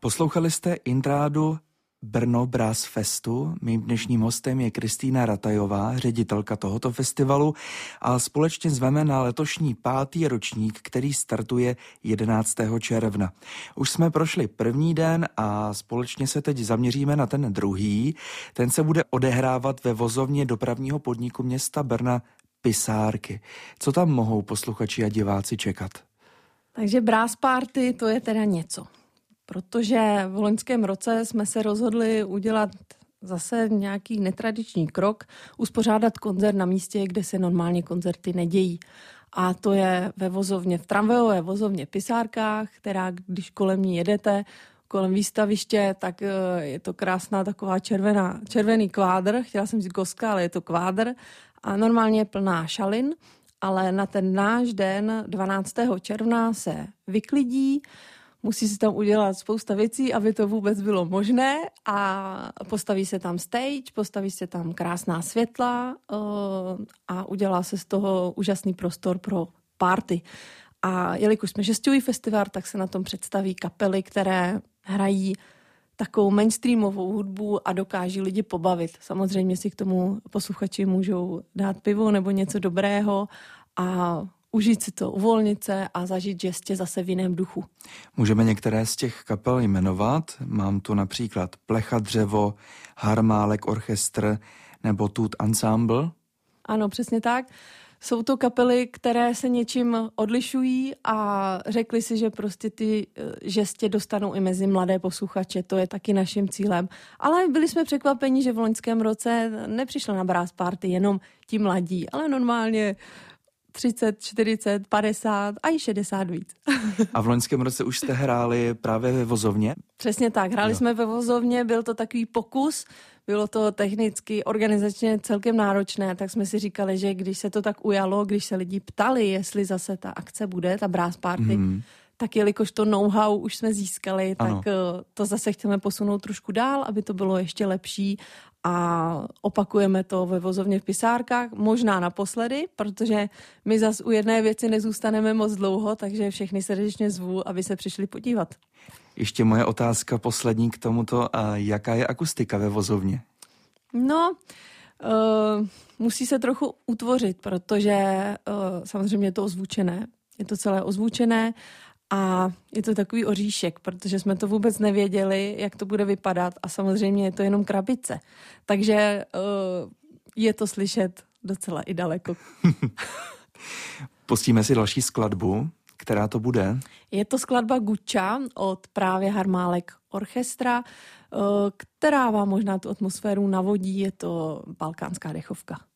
Poslouchali jste intrádu Brno Brass Festu. Mým dnešním hostem je Kristýna Ratajová, ředitelka tohoto festivalu, a společně zveme na letošní 5. ročník, který startuje 11. června. Už jsme prošli první den a společně se teď zaměříme na ten druhý. Ten se bude odehrávat ve vozovně dopravního podniku města Brna Pisárky. Co tam mohou posluchači a diváci čekat? Takže Brass Party, to je teda něco. Protože v loňském roce jsme se rozhodli udělat zase nějaký netradiční krok, uspořádat koncert na místě, kde se normálně koncerty nedějí. A to je ve vozovně, v tramvajové vozovně Pisárkách, která, když kolem ní jedete, kolem výstaviště, tak je to krásná taková červený kvádr, chtěla jsem říct goska, ale je to kvádr, a normálně je plná šalin, ale na ten náš den 12. června se vyklidí. Musí se tam udělat spousta věcí, aby to vůbec bylo možné, a postaví se tam stage, postaví se tam krásná světla a udělá se z toho úžasný prostor pro party. A jelikož jsme šestivý festival, tak se na tom představí kapely, které hrají takovou mainstreamovou hudbu a dokáží lidi pobavit. Samozřejmě si k tomu posluchači můžou dát pivo nebo něco dobrého a užít si to, uvolnit se a zažít žestě zase v jiném duchu. Můžeme některé z těch kapel jmenovat. Mám tu například Plecha Dřevo, Harmálek Orchestr nebo Tut Ensemble. Ano, přesně tak. Jsou to kapely, které se něčím odlišují a řekli si, že prostě ty žestě dostanou i mezi mladé posluchače. To je taky naším cílem. Ale byli jsme překvapeni, že v loňském roce nepřišla na Brass Party jenom ti mladí, ale normálně 30, 40, 50 a i 60 víc. A v loňském roce už jste hráli právě ve vozovně? Přesně tak, hráli jsme ve vozovně, byl to takový pokus, bylo to technicky, organizačně celkem náročné, tak jsme si říkali, že když se to tak ujalo, když se lidi ptali, jestli zase ta akce bude, ta Brass Party, tak jelikož to know-how už jsme získali, tak to zase chceme posunout trošku dál, aby to bylo ještě lepší, a opakujeme to ve vozovně v Pisárkách, možná naposledy, protože my zas u jedné věci nezůstaneme moc dlouho, takže všechny srdečně zvu, aby se přišli podívat. Ještě moje otázka poslední k tomuto. A jaká je akustika ve vozovně? No, musí se trochu utvořit, protože samozřejmě je to ozvučené. Je to celé ozvučené a je to takový oříšek, protože jsme to vůbec nevěděli, jak to bude vypadat, a samozřejmě je to jenom krabice. Takže je to slyšet docela i daleko. Pustíme si další skladbu. Která to bude? Je to skladba Guča od právě Harmálek Orchestra, která vám možná tu atmosféru navodí. Je to balkánská dechovka.